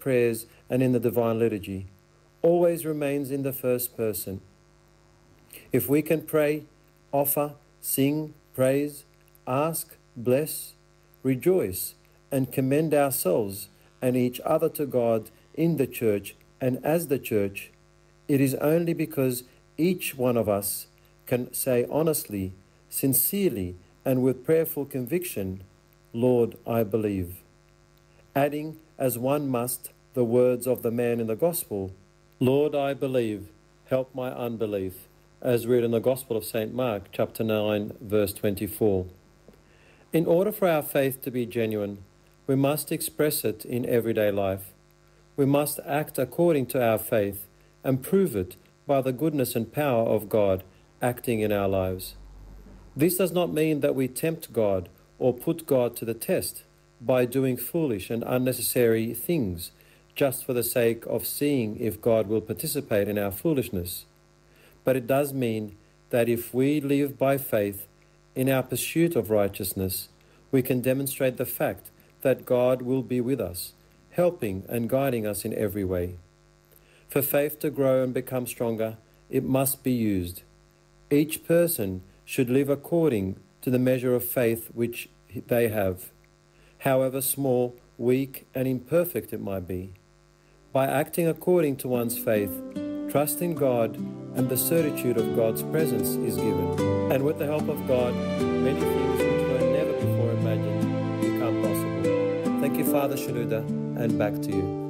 prayers and in the Divine Liturgy, always remains in the first person. If we can pray, offer, sing, praise, ask, bless, rejoice, and commend ourselves and each other to God in the Church and as the Church, it is only because each one of us can say honestly, sincerely, and with prayerful conviction, Lord, I believe. Adding, as one must, the words of the man in the Gospel, Lord, I believe, help my unbelief, as read in the Gospel of St. Mark, chapter 9, verse 24. In order for our faith to be genuine, we must express it in everyday life. We must act according to our faith and prove it by the goodness and power of God acting in our lives. This does not mean that we tempt God or put God to the test by doing foolish and unnecessary things just for the sake of seeing if God will participate in our foolishness. But it does mean that if we live by faith in our pursuit of righteousness, we can demonstrate the fact that God will be with us, helping and guiding us in every way. For faith to grow and become stronger, it must be used. Each person should live according to the measure of faith which they have, however small, weak, and imperfect it might be. By acting according to one's faith, trust in God and the certitude of God's presence is given. And with the help of God, many things which were never before imagined become possible. Thank you, Father Shenouda, and back to you.